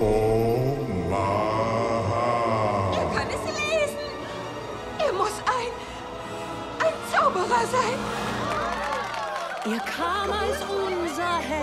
Er kann es lesen. Er muss ein Zauberer sein. Er kam als unser Held.